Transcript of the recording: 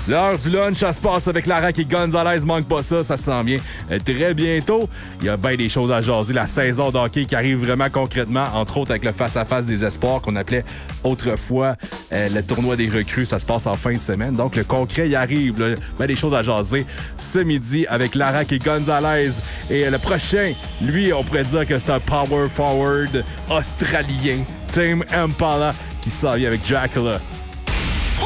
L'heure du lunch, ça se passe avec Larac et Gonzalez. Manque pas ça, ça s'en vient très bientôt. Il y a bien des choses à jaser. La saison d'hockey qui arrive vraiment concrètement, entre autres avec le face-à-face des espoirs qu'on appelait autrefois le tournoi des recrues. Ça se passe en fin de semaine. Donc, le concret, il arrive. Là. Bien des choses à jaser ce midi avec Larac et Gonzalez. Et le prochain, lui, on pourrait dire que c'est un power forward australien. Tame Impala qui s'en vient avec Dracula.